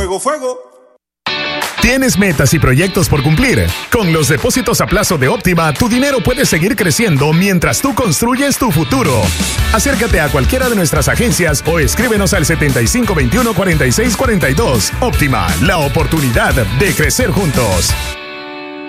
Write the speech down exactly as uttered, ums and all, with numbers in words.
Fuego, fuego. ¿Tienes metas y proyectos por cumplir? Con los depósitos a plazo de Óptima, tu dinero puede seguir creciendo mientras tú construyes tu futuro. Acércate a cualquiera de nuestras agencias o escríbenos al setenta y cinco veintiuno cuarenta y seis cuarenta y dos. Óptima, la oportunidad de crecer juntos.